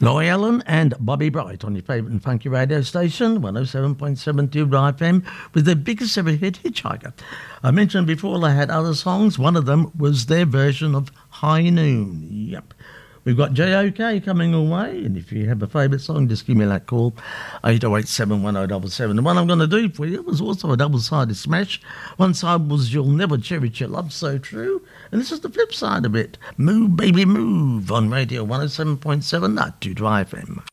Laurie Allen and Bobby Bright on your favourite and funky radio station, 107.72 FM, with their biggest ever hit, Hitchhiker. I mentioned before they had other songs. One of them was their version of High Noon. Yep. We've got JOK coming away, and if you have a favourite song, just give me that call, 808-710-77. The one I'm going to do for you was also a double-sided smash. One side was You'll Never Cherish Your Love So True, and this is the flip side of it, Move Baby Move, on Radio 107.7, not 2 FM.